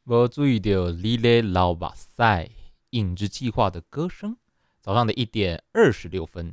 没注意到你咧流目屎，影子计划的歌声。早上的1点26分。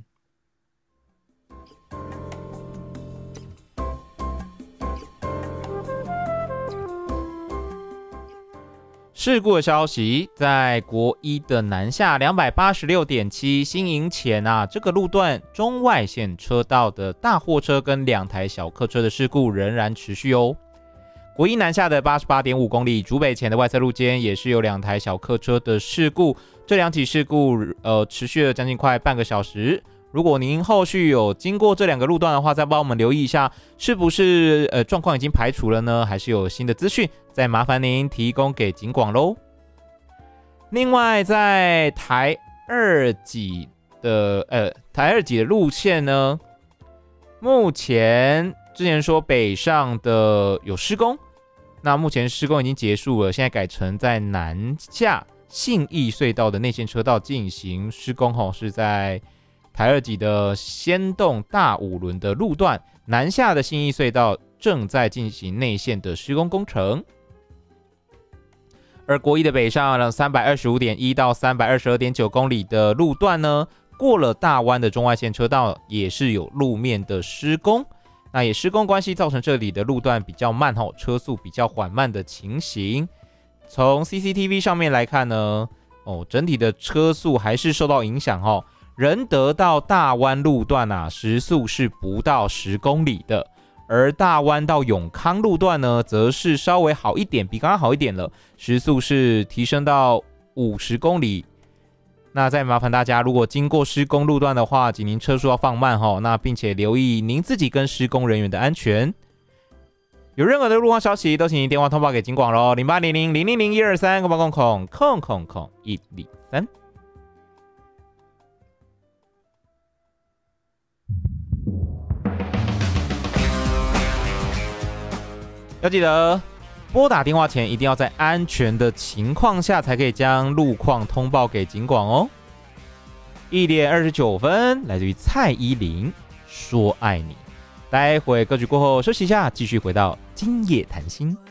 事故的消息，在国一的南下286.7新营前这个路段中外线车道的大货车跟2台小客车的事故仍然持续哦。国一南下的88.5公里竹北前的外侧路肩也是有2台小客车的事故，这2起事故持续了将近快半个小时。如果您后续有经过这2个路段的话，再帮我们留意一下，是不是状况已经排除了呢？还是有新的资讯？再麻烦您提供给警广喽。另外，在台二级的路线呢，目前之前说北上的有施工，那目前施工已经结束了，现在改成在南下信义隧道的内线车道进行施工，是在台二级的先动大五轮的路段，南下的信义隧道正在进行内线的施工工程。而国一的北上325.1到322.9公里的路段呢，过了大湾的中外线车道也是有路面的施工，那也施工关系造成这里的路段比较慢，车速比较缓慢的情形。从 CCTV 上面来看呢，整体的车速还是受到影响，仁德到大湾路段时速是不到10公里的，而大湾到永康路段呢，则是稍微好一点，比刚刚好一点了，时速是提升到50公里。那再麻烦大家，如果经过施工路段的话，请您车速要放慢，那并且留意您自己跟施工人员的安全。有任何的路况消息，都请您电话通报给警广咯，0800-000-123-000-123。要记得拨打电话前一定要在安全的情况下才可以将路况通报给警广哦。1点29分，来自于蔡依林说爱你。待会歌曲过后休息一下，继续回到今夜谈心。